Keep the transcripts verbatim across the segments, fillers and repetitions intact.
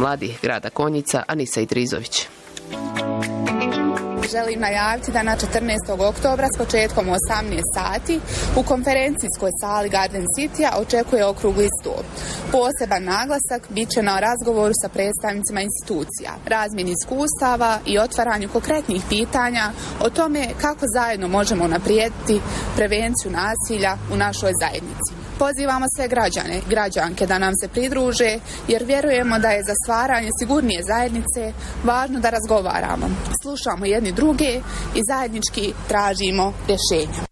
mladih grada Konjica Anisa Idrizović. Želim najaviti da na četrnaestog oktobra s početkom u osamnaest sati u konferencijskoj sali Garden City-a očekuje okrugli stol. Poseban naglasak bit će na razgovoru sa predstavnicima institucija, razmjeni iskustava i otvaranju konkretnih pitanja o tome kako zajedno možemo unaprijediti prevenciju nasilja u našoj zajednici. Pozivamo sve građane, građanke da nam se pridruže jer vjerujemo da je za stvaranje sigurnije zajednice važno da razgovaramo, slušamo jedni druge i zajednički tražimo rješenja.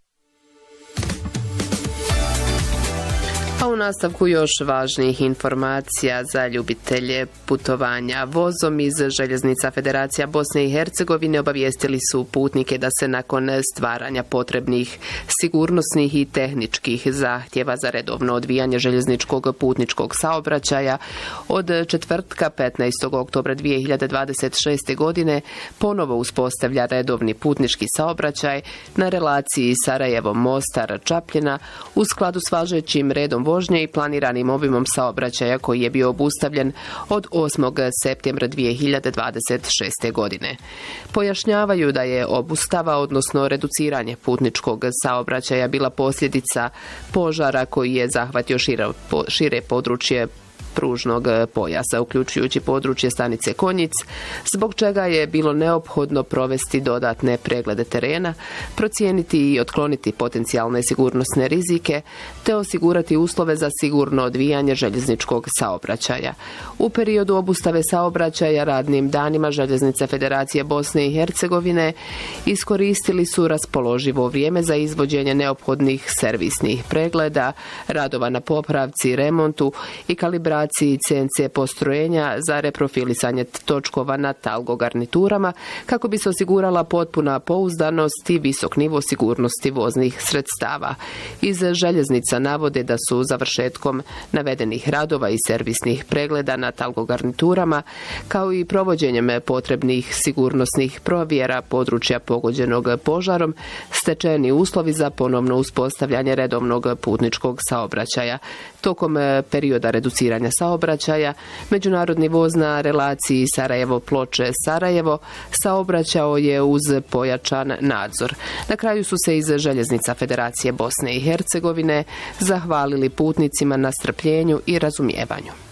A u nastavku još važnijih informacija za ljubitelje putovanja vozom iz Željeznica Federacija Bosne i Hercegovine obavijestili su putnike da se nakon stvaranja potrebnih sigurnosnih i tehničkih zahtjeva za redovno odvijanje željezničkog putničkog saobraćaja od četvrtka petnaestog oktobra dvije hiljade dvadeset šeste. godine ponovo uspostavlja redovni putnički saobraćaj na relaciji Sarajevo-Mostar-Čapljina u skladu s važećim redom vožnje i planiranim obimom saobraćaja koji je bio obustavljen od osmog septembra dvije hiljade dvadeset šeste. godine. Pojašnjavaju da je obustava, odnosno reduciranje putničkog saobraćaja bila posljedica požara koji je zahvatio šire, šire područje pružnog pojasa, uključujući područje stanice Konjic, zbog čega je bilo neophodno provesti dodatne preglede terena, procijeniti i otkloniti potencijalne sigurnosne rizike, te osigurati uslove za sigurno odvijanje željezničkog saobraćaja. U periodu obustave saobraćaja radnim danima Željeznice Federacije Bosne i Hercegovine iskoristili su raspoloživo vrijeme za izvođenje neophodnih servisnih pregleda, radova na popravci, remontu i kalibraciji C N C postrojenja za reprofilisanje točkova na talgo garniturama kako bi se osigurala potpuna pouzdanost i visok nivo sigurnosti voznih sredstava. Iz željeznica navode da su završetkom navedenih radova i servisnih pregleda na talgo garniturama kao i provođenjem potrebnih sigurnosnih provjera područja pogođenog požarom stečeni uslovi za ponovno uspostavljanje redovnog putničkog saobraćaja. Tokom perioda reduciranja saobraćaja, međunarodni voz na relaciji Sarajevo-Ploče-Sarajevo saobraćao je uz pojačan nadzor. Na kraju su se iz Željeznica Federacije Bosne i Hercegovine zahvalili putnicima na strpljenju i razumijevanju.